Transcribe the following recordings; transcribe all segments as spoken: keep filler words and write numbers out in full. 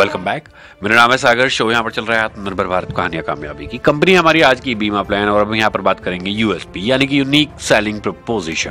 Welcome back. मेरा नाम है सागर। शो यहाँ पर चल रहा है आत्मनिर्भर भारत कहानियां कामयाबी की। कंपनी हमारी आज की बीमा प्लान, और अब यहाँ पर बात करेंगे यूएसपी यानी कि unique selling preposition.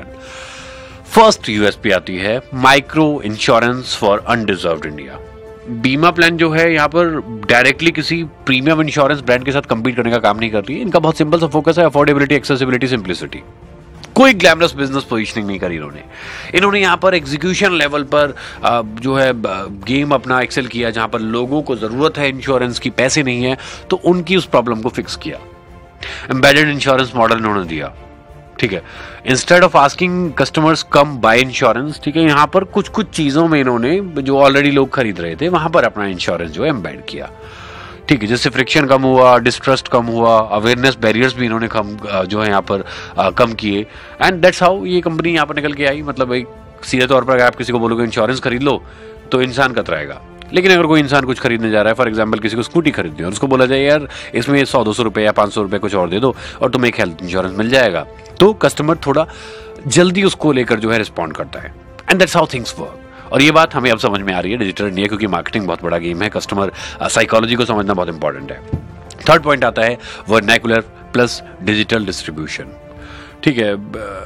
First USP आती है micro insurance for undeserved India. बीमा प्लान जो है यहाँ पर डायरेक्टली किसी प्रीमियम इंश्योरेंस ब्रांड के साथ कंपीट करने का काम नहीं कर रही है। इनका बहुत सिंपल सा फोकस है अफोर्डेबिलिटी, एक्सेसिबिलिटी, सिंप्लिसिटी। कोई ग्लैमरस बिजनेस पोजीशनिंग नहीं करी इन्होंने। इन्होंने यहाँ पर एग्जीक्यूशन लेवल पर जो है गेम अपना एक्सेल किया, जहां पर लोगों को जरूरत है इंश्योरेंस की, पैसे नहीं है, तो उनकी उस प्रॉब्लम को फिक्स किया। एम्बेडेड इंश्योरेंस मॉडल इन्होंने दिया, ठीक है। Instead of asking customers come by insurance, ठीक है, यहाँ पर कुछ कुछ चीजों में इन्होंने जो ऑलरेडी लोग खरीद रहे थे वहां पर अपना इंश्योरेंस जो है एम्बेड किया, ठीक है। जिससे फ्रिक्शन कम हुआ, डिस्ट्रस्ट कम हुआ, अवेयरनेस बैरियर्स भी इन्होंने कम जो है यहाँ पर आ, कम किए। एंड दैट्स हाउ ये कंपनी यहाँ पर निकल के आई। मतलब एक सीधे तौर पर अगर आप किसी को बोलोगे इंश्योरेंस खरीद लो तो इंसान कतराएगा, लेकिन अगर कोई इंसान कुछ खरीदने जा रहा है, फॉर एग्जाम्पल किसी को स्कूटी खरीदनी है और उसको बोला जाए यार इसमें सौ दो सौ रुपये या पाँच सौ रुपये कुछ और दे दो और तुम्हें एक हेल्थ इंश्योरेंस मिल जाएगा, तो कस्टमर थोड़ा जल्दी उसको लेकर जो है रिस्पॉन्ड करता है। And that's how things work. और ये बात हमें अब समझ में आ रही है डिजिटल इंडिया, क्योंकि मार्केटिंग बहुत बड़ा गेम है, कस्टमर साइकोलॉजी को समझना बहुत इंपॉर्टेंट है। थर्ड पॉइंट आता है वर्नैकुलर प्लस डिजिटल डिस्ट्रीब्यूशन, ठीक है।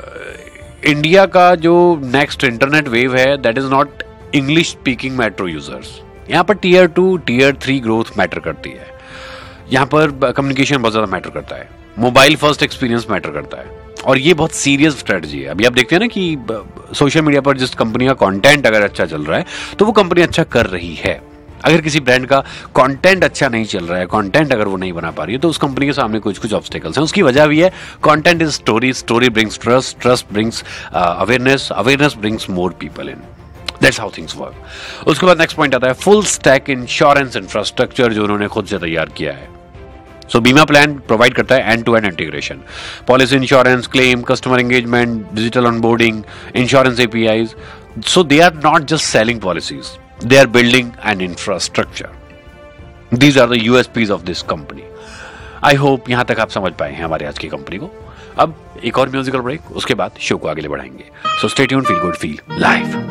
इंडिया का जो नेक्स्ट इंटरनेट वेव है that is not English speaking metro users. यहाँ पर tier two tier three growth matter करती है। यहाँ पर कम्युनिकेशन बहुत ज्यादा मैटर करता है, मोबाइल फर्स्ट एक्सपीरियंस मैटर करता है, और ये बहुत सीरियस स्ट्रेटजी है। अभी आप देखते हैं ना कि सोशल मीडिया पर जिस कंपनी का कंटेंट अगर अच्छा चल रहा है तो वो कंपनी अच्छा कर रही है। अगर किसी ब्रांड का कंटेंट अच्छा नहीं चल रहा है, कंटेंट अगर वो नहीं बना पा रही है, तो उस कंपनी के सामने कुछ कुछ ऑब्स्टेकल्स हैं। उसकी वजह भी है content is story, story brings trust, trust brings awareness, awareness brings more people in. That's how things work. उसके बाद नेक्स्ट पॉइंट आता है फुल स्टैक इंश्योरेंस इंफ्रास्ट्रक्चर, जो उन्होंने खुद से तैयार किया है। सो so, बीमा प्लान प्रोवाइड करता है and to and integration, policy insurance, claim, customer engagement, digital onboarding, insurance APIs. So they are not just selling policies, they are building an infrastructure. These are the U S Ps of this company. I hope यहां तक आप समझ पाए हैं हमारे आज की company को। अब एक और म्यूजिकल ब्रेक, उसके बाद शो को आगे ले बढ़ाएंगे। So stay tuned, feel good, feel live.